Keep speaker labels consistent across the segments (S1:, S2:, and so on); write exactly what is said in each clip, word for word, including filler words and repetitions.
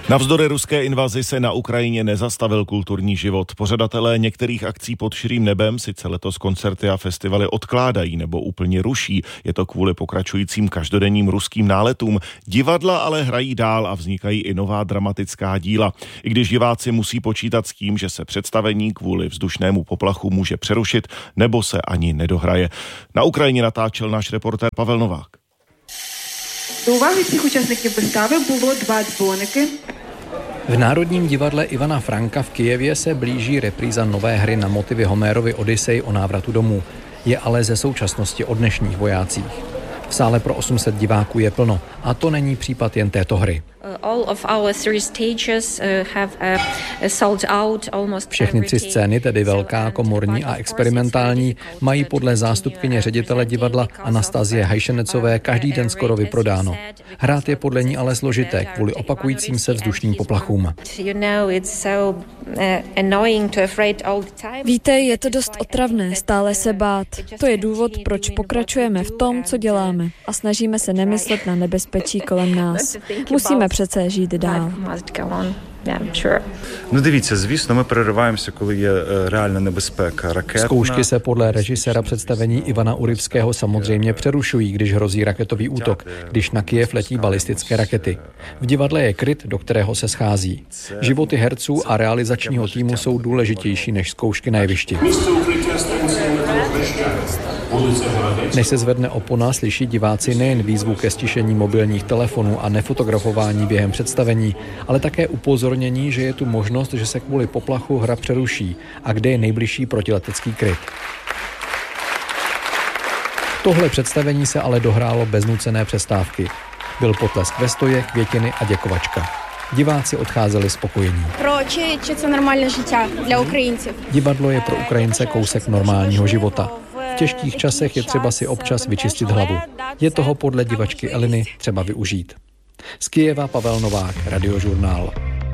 S1: Navzdory ruské invazi se na Ukrajině nezastavil kulturní život. Pořadatelé některých akcí pod širým nebem sice letos koncerty a festivaly odkládají nebo úplně ruší. Je to kvůli pokračujícím každodenním ruským náletům. Divadla ale hrají dál a vznikají i nová dramatická díla. I když diváci musí počítat s tím, že se představení kvůli vzdušnému poplachu může přerušit nebo se ani nedohraje. Na Ukrajině natáčel náš reportér Pavel Novák.
S2: До уваги всіх учасників вистави було два дзвоники.
S3: V Národním divadle Ivana Franka v Kyjevě se blíží repríza nové hry na motivy Homérovy Odyssej o návratu domů. Je ale ze současnosti o dnešních vojácích. V sále pro osm set diváků je plno a to není případ jen této hry. Všechny tři scény, tedy velká, komorní a experimentální, mají podle zástupkyně ředitele divadla Anastazie Hajšenecové každý den skoro vyprodáno. Hrát je podle ní ale složité kvůli opakujícím se vzdušným poplachům.
S4: Víte, je to dost otravné stále se bát. To je důvod, proč pokračujeme v tom, co děláme a snažíme se nemyslet na nebezpečí kolem nás. Musíme přece žít dál.
S5: No дивіться, звісно, ми перериваємося, коли є реальна небезпека ракетна.
S3: Zkoušky se podle režiséra představení Ivana Urivského samozřejmě přerušují, když hrozí raketový útok, když na Kyjev letí balistické rakety. V divadle je kryt, do kterého se schází. Životy herců a realizačního týmu jsou důležitější než zkoušky na jevišti. Než se zvedne opona, slyší diváci nejen výzvu ke stišení mobilních telefonů a nefotografování během představení, ale také upozornění, že je tu možnost, že se kvůli poplachu hra přeruší a kde je nejbližší protiletecký kryt. Tohle představení se ale dohrálo bez nucené přestávky. Byl potlesk ve stoje, květiny a děkovačka. Diváci odcházeli spokojení.
S6: Proč je to normální žitá dla Ukrajinců?
S3: Divadlo je pro Ukrajince kousek normálního života. V těžkých časech je třeba si občas vyčistit hlavu. Je toho podle divačky Eliny třeba využít. Z Kyjeva Pavel Novák, Radiožurnál.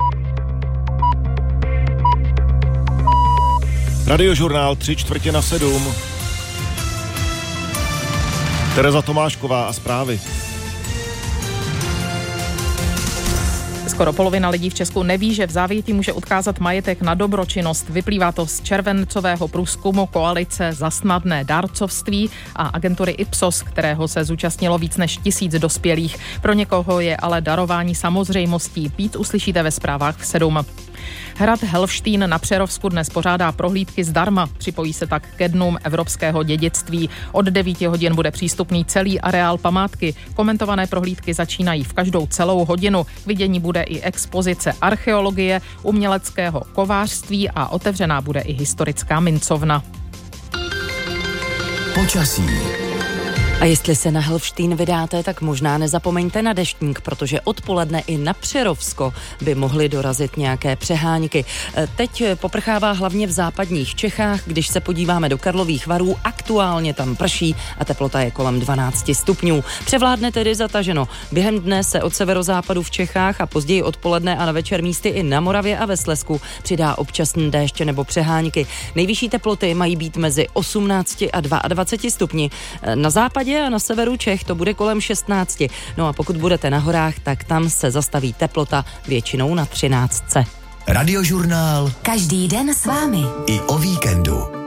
S1: Radiožurnál tři čtvrtě na sedm. Tereza Tomášková a zprávy.
S7: Skoro polovina lidí v Česku neví, že v závěti může odkázat majetek na dobročinnost. Vyplývá to z červencového průzkumu koalice za snadné dárcovství a agentury Ipsos, kterého se zúčastnilo víc než tisíc dospělých. Pro někoho je ale darování samozřejmostí. Víc uslyšíte ve zprávách v sedm. Hrad Helfštejn na Přerovsku dnes pořádá prohlídky zdarma. Připojí se tak ke dnům evropského dědictví. Od devíti hodin bude přístupný celý areál památky. Komentované prohlídky začínají v každou celou hodinu. K vidění bude i expozice archeologie, uměleckého kovářství a otevřená bude i historická mincovna.
S8: Počasí. A jestli se na Helfštejn vydáte, tak možná nezapomeňte na deštník, protože odpoledne i na Přerovsko by mohly dorazit nějaké přehánky. Teď poprchává hlavně v západních Čechách, když se podíváme do Karlových Varů, aktuálně tam prší a teplota je kolem dvanáct stupňů. Převládne tedy zataženo. Během dne se od severozápadu v Čechách a později odpoledne a na večer místy i na Moravě a ve Slezsku přidá občasný déšť nebo přehánky. Nejvyšší teploty mají být mezi osmnáct a dvacet dva stupni. Na západě a na severu Čech to bude kolem šestnáct. No a pokud budete na horách, tak tam se zastaví teplota většinou na třináct. Radiožurnál. Každý den s vámi. I o víkendu.